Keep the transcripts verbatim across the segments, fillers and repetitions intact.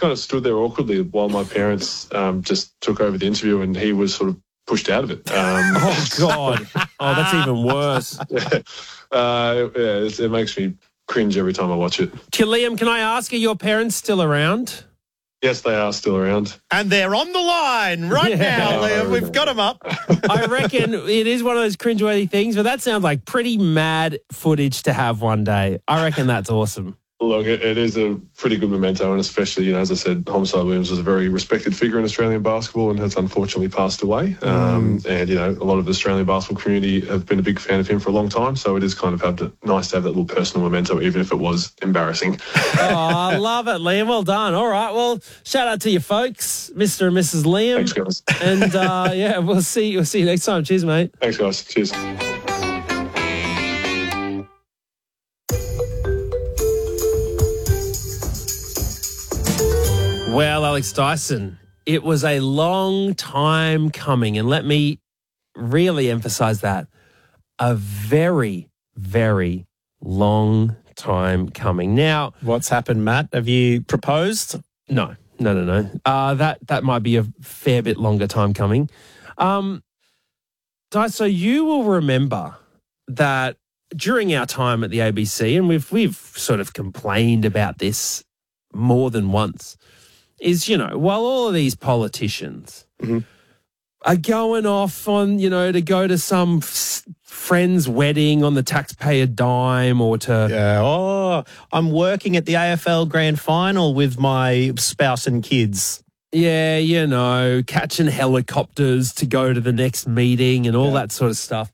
kind of stood there awkwardly while my parents um, just took over the interview, and he was sort of pushed out of it. Um, oh, God. Oh, that's even worse. Yeah, uh, yeah it, it makes me cringe every time I watch it. Liam, can I ask, are your parents still around? Yes, they are still around. And they're on the line right yeah. now, Liam. We've got them up. I reckon it is one of those cringeworthy things, but that sounds like pretty mad footage to have one day. I reckon that's awesome. Look, it, it is a pretty good memento, and especially, you know, as I said, Homicide Williams was a very respected figure in Australian basketball and has unfortunately passed away. Mm. Um, and, you know, a lot of the Australian basketball community have been a big fan of him for a long time, so it is kind of have to, nice to have that little personal memento, even if it was embarrassing. Oh, I love it, Liam. Well done. All right, well, shout out to you folks, Mister and Missus Liam. Thanks, guys. And, uh, yeah, we'll see, we'll see you next time. Cheers, mate. Thanks, guys. Cheers. Well, Alex Dyson, it was a long time coming, and let me really emphasize that. A very, very long time coming. Now, what's happened, Matt? Have you proposed? No, no, no, no. Uh, that, that might be a fair bit longer time coming. Um, Dyson, so you will remember that during our time at the A B C, and we've we've sort of complained about this more than once, is, you know, while all of these politicians mm-hmm. are going off on, you know, to go to some f- friend's wedding on the taxpayer dime or to... Yeah, oh, I'm working at the A F L Grand Final with my spouse and kids. Yeah, you know, catching helicopters to go to the next meeting and all yeah. that sort of stuff.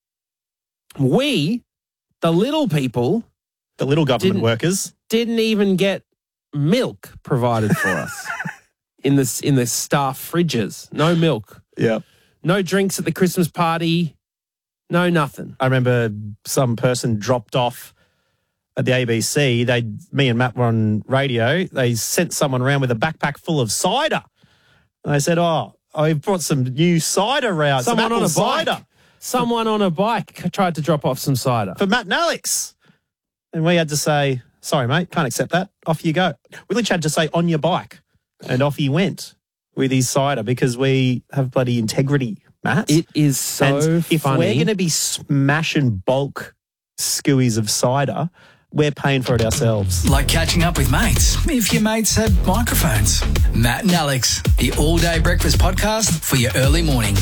We, the little people... The little government didn't, workers. Didn't even get milk provided for us in the in the staff fridges. No milk. Yeah. No drinks at the Christmas party. No nothing. I remember some person dropped off at the A B C. They, me and Matt were on radio. They sent someone around with a backpack full of cider. And they said, "Oh, I brought some new cider out. Someone some on a cider. bike. Someone on a bike tried to drop off some cider for Matt and Alex." And we had to say, "Sorry, mate, can't accept that. Off you go." We literally had to say, "On your bike." And off he went with his cider because we have bloody integrity, Matt. It is so and if funny. we're going to be smashing bulk skewies of cider, we're paying for it ourselves. Like catching up with mates, if your mates had microphones. Matt and Alex, the all-day breakfast podcast for your early morning.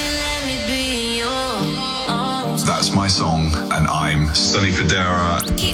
That's my song, and I'm Sonny Fodera.